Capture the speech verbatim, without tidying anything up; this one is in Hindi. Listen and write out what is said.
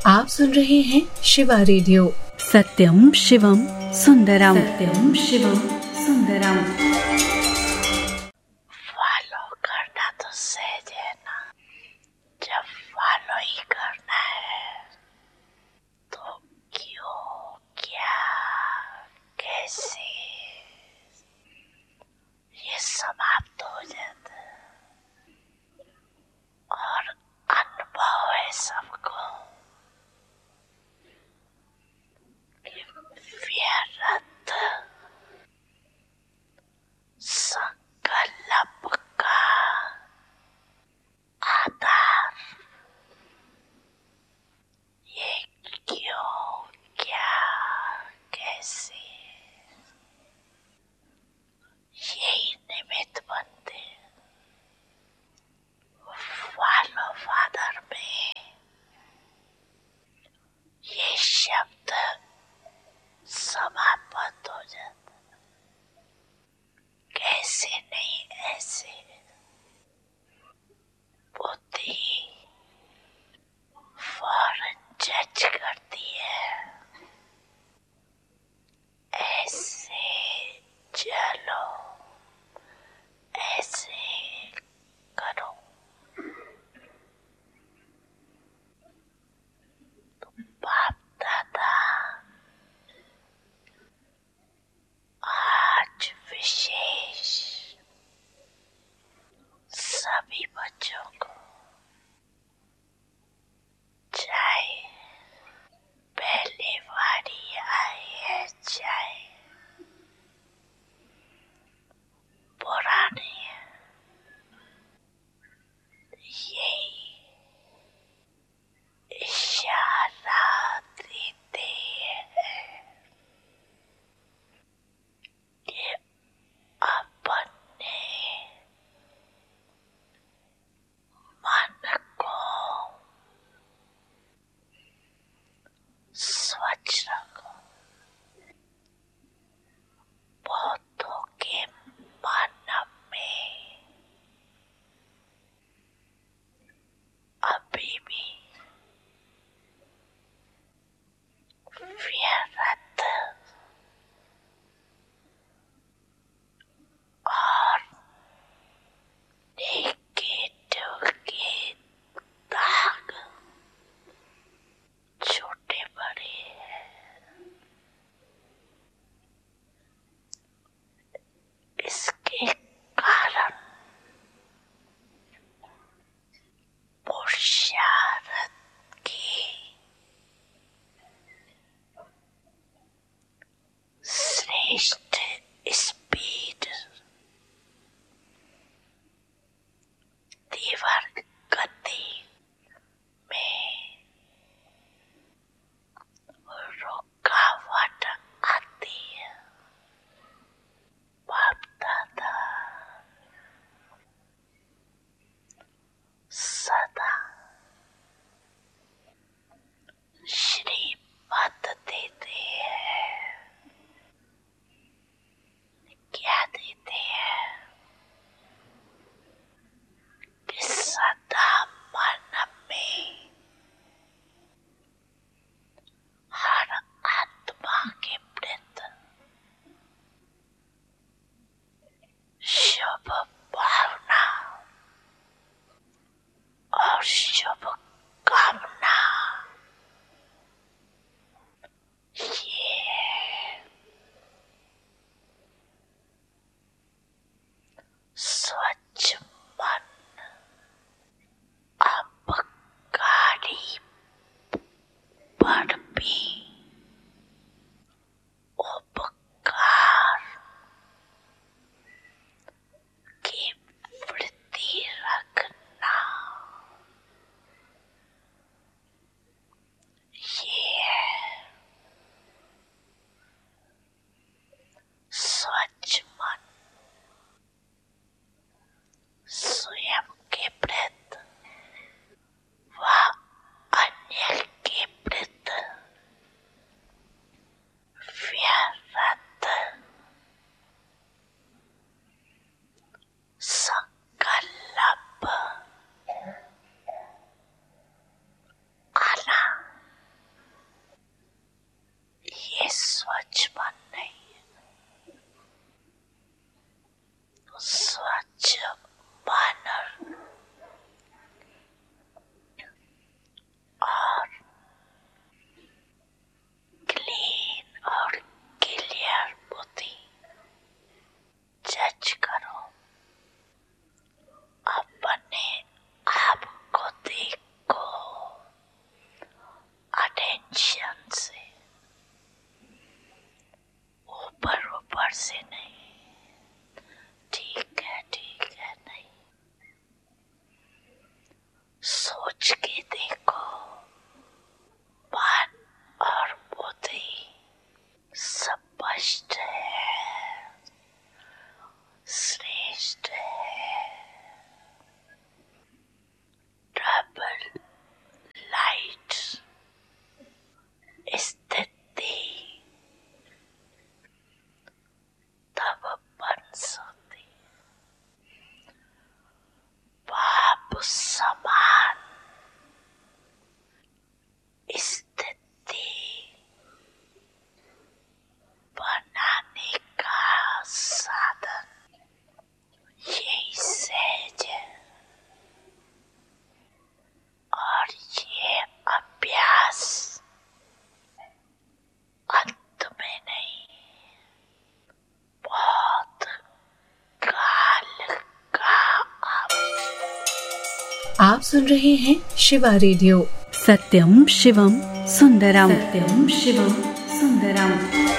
आप सुन रहे हैं शिवा रेडियो। सत्यम शिवम सुंदरम, सत्यम शिवम सुंदरम। फॉलो करना तो सहज है ना, जब फॉलो ही करना है तो क्यों, क्या, कैसे ये समाप्त हो जाता है और अनुभव है सबको व्यर्थ संकल्प का आधार ये क्यों, क्या, कैसे यही निमित्त बनते। फॉलो फादर में ये शब्द समाप्त हो जाता। कैसे नहीं, ऐसे बुद्धि फौरन जज करती है, ऐसे चलो, ऐसे करो। तो बाप दादा आज विशेष सभी बच्चों को, चाहे पहली बारी आई है चाहे पुरानी, यही इशारा देते हैं कि अपने मन को स्वच्छ रखो। बहुतों के मन में अभी भी व्यर्थ और नेगेटिव के दाग छोटे बड़े हैं। इसके कारण पुरुषार्थ की श्रेष्ठ स्पीड तीव्र गति में रुकावट आती है। बाप दादा सदा श्रीमत देते हैं। क्या देते हैं कि सदा मन में हर आत्मा के प्रति शुभ भावना और शुभ कामना ये स्वच्छ मन अब गाड़ी पर भी उपकार की वृत्ति रखना देखो, मन और बुद्धि स्पष्ट है, श्रेष्ठ है। डबल लाइट स्थिति तब बन सकती। पाप समान स्थिति बनाने का साधन यही सहज है, और ये अभ्यास अंत में नहीं, बहुत काल का आवश्यक। आप सुन रहे हैं शिवा रेडियो। सत्यम शिवम सुंदरम। सत्यम शिवम सुंदरम।